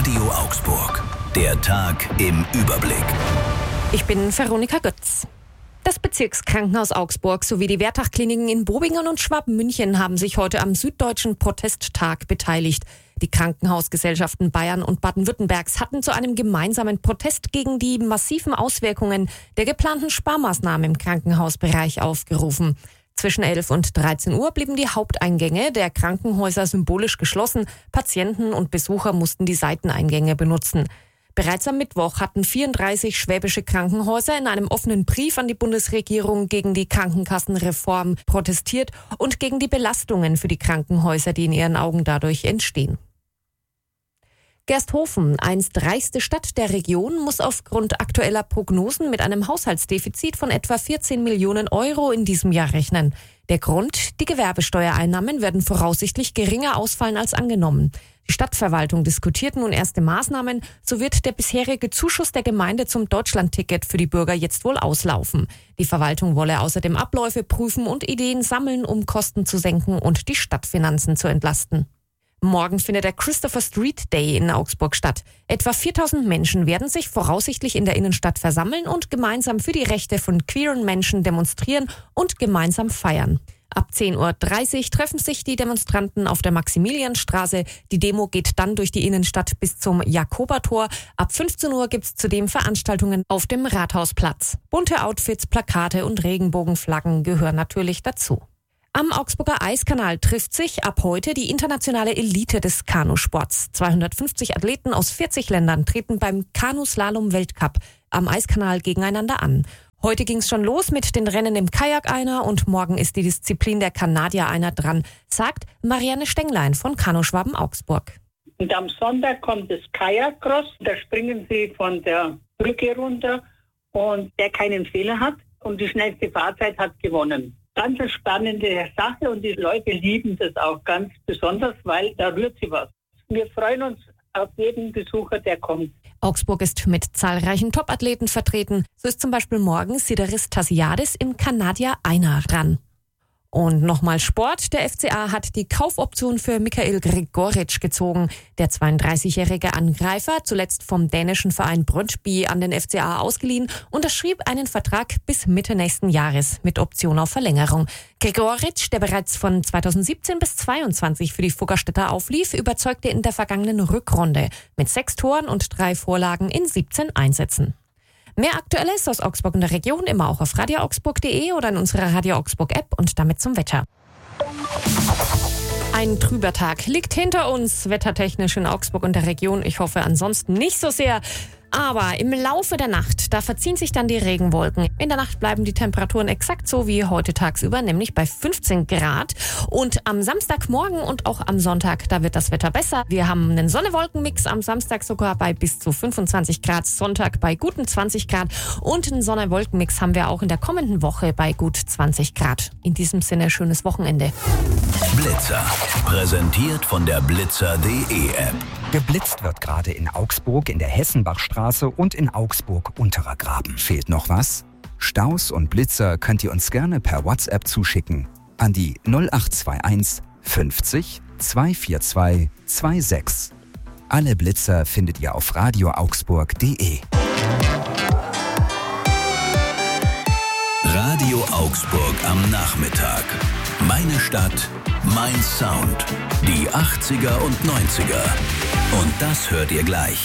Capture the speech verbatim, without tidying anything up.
Radio Augsburg. Der Tag im Überblick. Ich bin Veronika Götz. Das Bezirkskrankenhaus Augsburg sowie die Wertach-Kliniken in Bobingen und Schwabmünchen haben sich heute am Süddeutschen Protesttag beteiligt. Die Krankenhausgesellschaften Bayern und Baden-Württembergs hatten zu einem gemeinsamen Protest gegen die massiven Auswirkungen der geplanten Sparmaßnahmen im Krankenhausbereich aufgerufen. Zwischen elf und dreizehn Uhr blieben die Haupteingänge der Krankenhäuser symbolisch geschlossen. Patienten und Besucher mussten die Seiteneingänge benutzen. Bereits am Mittwoch hatten vierunddreißig schwäbische Krankenhäuser in einem offenen Brief an die Bundesregierung gegen die Krankenkassenreform protestiert und gegen die Belastungen für die Krankenhäuser, die in ihren Augen dadurch entstehen. Gersthofen, einst reichste Stadt der Region, muss aufgrund aktueller Prognosen mit einem Haushaltsdefizit von etwa vierzehn Millionen Euro in diesem Jahr rechnen. Der Grund: die Gewerbesteuereinnahmen werden voraussichtlich geringer ausfallen als angenommen. Die Stadtverwaltung diskutiert nun erste Maßnahmen, so wird der bisherige Zuschuss der Gemeinde zum Deutschlandticket für die Bürger jetzt wohl auslaufen. Die Verwaltung wolle außerdem Abläufe prüfen und Ideen sammeln, um Kosten zu senken und die Stadtfinanzen zu entlasten. Morgen findet der Christopher Street Day in Augsburg statt. Etwa viertausend Menschen werden sich voraussichtlich in der Innenstadt versammeln und gemeinsam für die Rechte von queeren Menschen demonstrieren und gemeinsam feiern. Ab zehn Uhr dreißig treffen sich die Demonstranten auf der Maximilianstraße. Die Demo geht dann durch die Innenstadt bis zum Jakobertor. Ab fünfzehn Uhr gibt es zudem Veranstaltungen auf dem Rathausplatz. Bunte Outfits, Plakate und Regenbogenflaggen gehören natürlich dazu. Am Augsburger Eiskanal trifft sich ab heute die internationale Elite des Kanusports. zweihundertfünfzig Athleten aus vierzig Ländern treten beim Kanuslalom-Weltcup am Eiskanal gegeneinander an. Heute ging es schon los mit den Rennen im Kajak-Einer und morgen ist die Disziplin der Kanadier-Einer dran, sagt Marianne Stenglein von Kanuschwaben Augsburg. Und am Sonntag kommt das Kajak-Cross, da springen sie von der Brücke runter und der keinen Fehler hat und die schnellste Fahrzeit hat gewonnen. Ganz eine spannende Sache und die Leute lieben das auch ganz besonders, weil da rührt sie was. Wir freuen uns auf jeden Besucher, der kommt. Augsburg ist mit zahlreichen Top-Athleten vertreten. So ist zum Beispiel morgen Sideris Tassiadis im Kanadier-Einer dran. Und nochmal Sport. Der F C A hat die Kaufoption für Michail Gregoritsch gezogen. Der zweiunddreißigjährige Angreifer, zuletzt vom dänischen Verein Brøndby an den F C A ausgeliehen, unterschrieb einen Vertrag bis Mitte nächsten Jahres mit Option auf Verlängerung. Gregoritsch, der bereits von zweitausendsiebzehn bis zweiundzwanzig für die Fuggerstädter auflief, überzeugte in der vergangenen Rückrunde mit sechs Toren und drei Vorlagen in siebzehn Einsätzen. Mehr Aktuelles aus Augsburg und der Region immer auch auf radio augsburg punkt de oder in unserer Radio Augsburg App und damit zum Wetter. Ein trüber Tag liegt hinter uns, wettertechnisch in Augsburg und der Region. Ich hoffe ansonsten nicht so sehr. Aber im Laufe der Nacht, da verziehen sich dann die Regenwolken. In der Nacht bleiben die Temperaturen exakt so wie heute tagsüber, nämlich bei fünfzehn Grad. Und am Samstagmorgen und auch am Sonntag, da wird das Wetter besser. Wir haben einen Sonne-Wolken-Mix, am Samstag sogar bei bis zu fünfundzwanzig Grad, Sonntag bei guten zwanzig Grad. Und einen Sonne-Wolken-Mix haben wir auch in der kommenden Woche bei gut zwanzig Grad. In diesem Sinne, schönes Wochenende. Blitzer, präsentiert von der blitzer punkt de App. Geblitzt wird gerade in Augsburg, in der Hessenbachstraße und in Augsburg-Unterer Graben. Fehlt noch was? Staus und Blitzer könnt ihr uns gerne per WhatsApp zuschicken an die null acht zwei eins fünfzig zweihundertzweiundvierzig sechsundzwanzig. Alle Blitzer findet ihr auf radio augsburg punkt de. Radio Augsburg am Nachmittag. Meine Stadt, mein Sound. Die achtziger und neunziger. Und das hört ihr gleich.